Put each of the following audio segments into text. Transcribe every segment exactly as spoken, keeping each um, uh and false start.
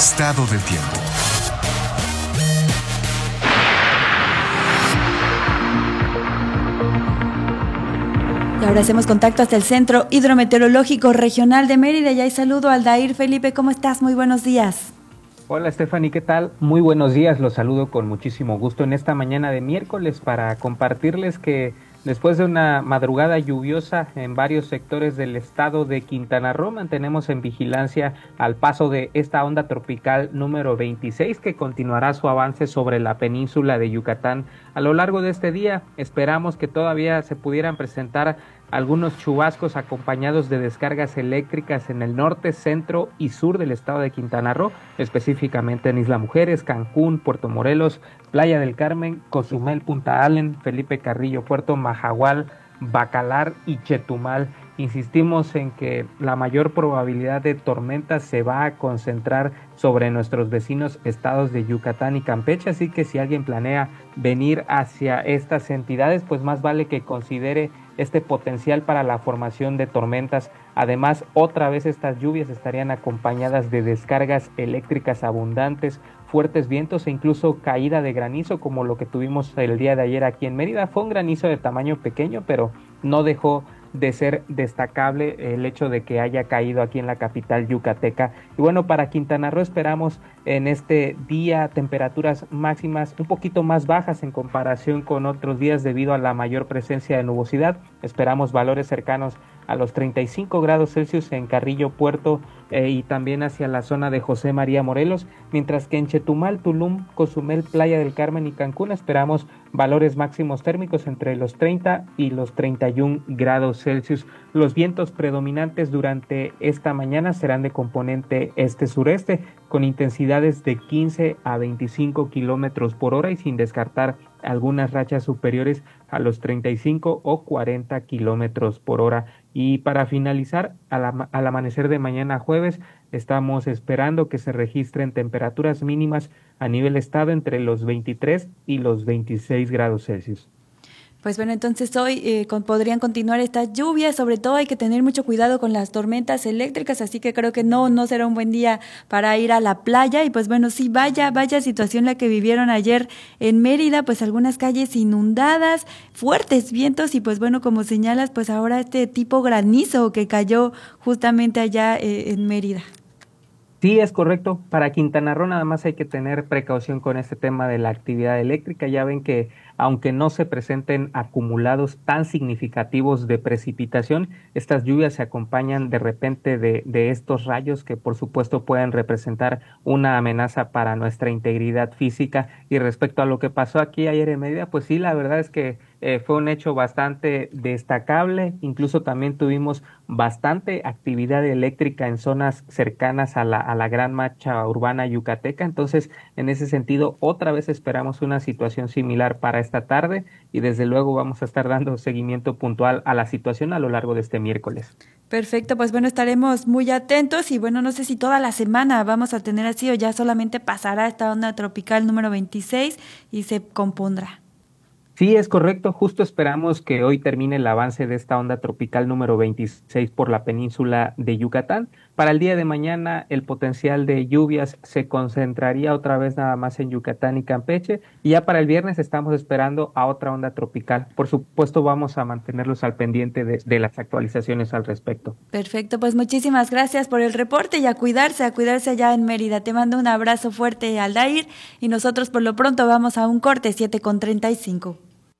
Estado del tiempo. Y ahora hacemos contacto hasta el Centro Hidrometeorológico Regional de Mérida. Y ahí saludo a Aldair. Felipe, ¿cómo estás? Muy buenos días. Hola Stephanie, ¿qué tal? Muy buenos días, los saludo con muchísimo gusto en esta mañana de miércoles para compartirles que después de una madrugada lluviosa en varios sectores del estado de Quintana Roo, mantenemos en vigilancia al paso de esta onda tropical número veintiséis que continuará su avance sobre la península de Yucatán. A lo largo de este día esperamos que todavía se pudieran presentar algunos chubascos acompañados de descargas eléctricas en el norte, centro y sur del estado de Quintana Roo, específicamente en Isla Mujeres, Cancún, Puerto Morelos, Playa del Carmen, Cozumel, Punta Allen, Felipe Carrillo, Puerto Mahahual, Bacalar y Chetumal. Insistimos en que la mayor probabilidad de tormentas se va a concentrar sobre nuestros vecinos estados de Yucatán y Campeche, así que si alguien planea venir hacia estas entidades, pues más vale que considere este potencial para la formación de tormentas. Además, otra vez estas lluvias estarían acompañadas de descargas eléctricas abundantes, fuertes vientos e incluso caída de granizo, como lo que tuvimos el día de ayer aquí en Mérida. Fue un granizo de tamaño pequeño, pero no dejó de ser destacable el hecho de que haya caído aquí en la capital yucateca. Y bueno, para Quintana Roo esperamos en este día temperaturas máximas un poquito más bajas en comparación con otros días debido a la mayor presencia de nubosidad. Esperamos valores cercanos a los treinta y cinco grados Celsius en Carrillo Puerto eh, y también hacia la zona de José María Morelos, mientras que en Chetumal, Tulum, Cozumel, Playa del Carmen y Cancún esperamos valores máximos térmicos entre los treinta y los treinta y un grados Celsius. Los vientos predominantes durante esta mañana serán de componente este-sureste con intensidades de quince a veinticinco kilómetros por hora y sin descartar algunas rachas superiores a los treinta y cinco o cuarenta kilómetros por hora. Y para finalizar, al, al amanecer de mañana jueves, estamos esperando que se registren temperaturas mínimas a nivel estado entre los veintitrés y los veintiséis grados Celsius. Pues bueno, entonces hoy eh, con, podrían continuar estas lluvias, sobre todo hay que tener mucho cuidado con las tormentas eléctricas, así que creo que no, no será un buen día para ir a la playa. Y pues bueno, sí, vaya, vaya situación la que vivieron ayer en Mérida, pues algunas calles inundadas, fuertes vientos y pues bueno, como señalas, pues ahora este tipo granizo que cayó justamente allá eh, en Mérida. Sí, es correcto. Para Quintana Roo nada más hay que tener precaución con este tema de la actividad eléctrica. Ya ven que aunque no se presenten acumulados tan significativos de precipitación, estas lluvias se acompañan de repente de, de estos rayos que por supuesto pueden representar una amenaza para nuestra integridad física. Y respecto a lo que pasó aquí ayer en Mérida, pues sí, la verdad es que eh, fue un hecho bastante destacable. Incluso también tuvimos bastante actividad eléctrica en zonas cercanas a la, a la gran mancha urbana yucateca. Entonces, en ese sentido, otra vez esperamos una situación similar para esta tarde y desde luego vamos a estar dando seguimiento puntual a la situación a lo largo de este miércoles. Perfecto, pues bueno, estaremos muy atentos y bueno, no sé si toda la semana vamos a tener así o ya solamente pasará esta onda tropical número veintiséis y se compondrá. Sí, es correcto. Justo esperamos que hoy termine el avance de esta onda tropical número veintiséis por la península de Yucatán. Para el día de mañana, el potencial de lluvias se concentraría otra vez nada más en Yucatán y Campeche. Y ya para el viernes estamos esperando a otra onda tropical. Por supuesto, vamos a mantenerlos al pendiente de, de las actualizaciones al respecto. Perfecto, pues muchísimas gracias por el reporte y a cuidarse, a cuidarse allá en Mérida. Te mando un abrazo fuerte, Aldair, y nosotros por lo pronto vamos a un corte, siete con treinta y cinco.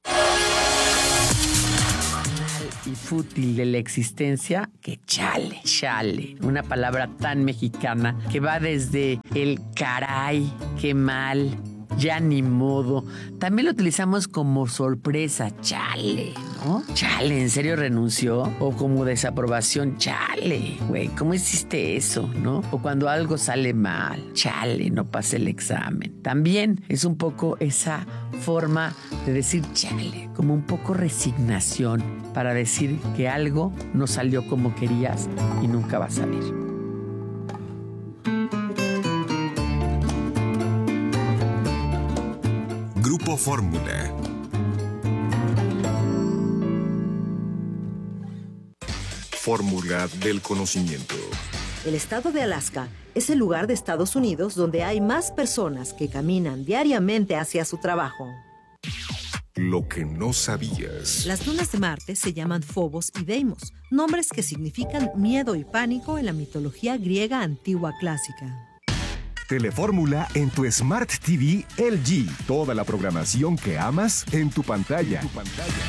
Y fútil de la existencia, que chale, chale. Una palabra tan mexicana que va desde el caray, qué mal, ya ni modo. También lo utilizamos como sorpresa, chale, ¿no? Chale, ¿en serio renunció? O como desaprobación, chale, güey, ¿cómo hiciste eso, no? O cuando algo sale mal, chale, no pasé el examen. También es un poco esa forma de decir chale, como un poco resignación para decir que algo no salió como querías y nunca va a salir. Grupo Fórmula. Fórmula del conocimiento. El estado de Alaska es el lugar de Estados Unidos donde hay más personas que caminan diariamente hacia su trabajo. Lo que no sabías. Las lunas de Marte se llaman Phobos y Deimos, nombres que significan miedo y pánico en la mitología griega antigua clásica. Telefórmula en tu Smart T V L G. Toda la programación que amas en tu pantalla. En tu pantalla.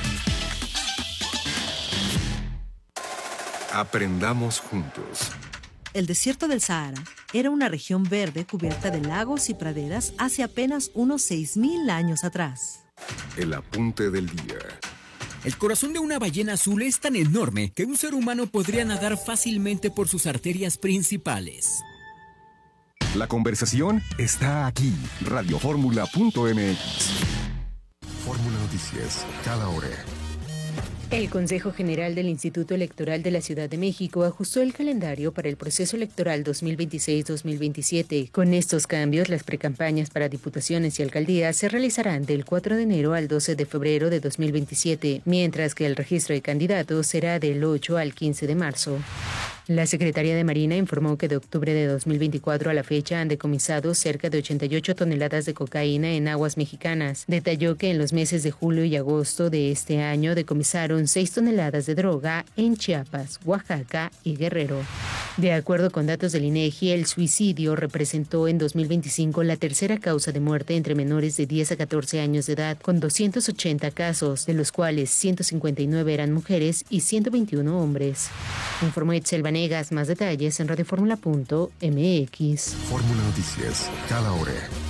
Aprendamos juntos. El desierto del Sahara era una región verde cubierta de lagos y praderas hace apenas unos seis mil años atrás. El apunte del día. El corazón de una ballena azul es tan enorme que un ser humano podría nadar fácilmente por sus arterias principales. La conversación está aquí. radio fórmula punto m x. Fórmula Noticias, cada hora. El Consejo General del Instituto Electoral de la Ciudad de México ajustó el calendario para el proceso electoral dos mil veintiséis dos mil veintisiete. Con estos cambios, las precampañas para diputaciones y alcaldías se realizarán del cuatro de enero al doce de febrero de dos mil veintisiete, mientras que el registro de candidatos será del ocho al quince de marzo. La Secretaría de Marina informó que de octubre de dos mil veinticuatro a la fecha han decomisado cerca de ochenta y ocho toneladas de cocaína en aguas mexicanas. Detalló que en los meses de julio y agosto de este año decomisaron seis toneladas de droga en Chiapas, Oaxaca y Guerrero. De acuerdo con datos del INEGI, el suicidio representó en dos mil veinticinco la tercera causa de muerte entre menores de diez a catorce años de edad, con doscientos ochenta casos, de los cuales ciento cincuenta y nueve eran mujeres y ciento veintiuno hombres. Informó Itzel Vanegas. Más detalles en radio fórmula punto m x. Fórmula Noticias, cada hora.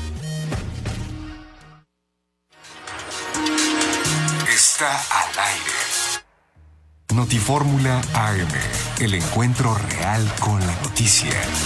Está al aire. Notifórmula A M, el encuentro real con la noticia.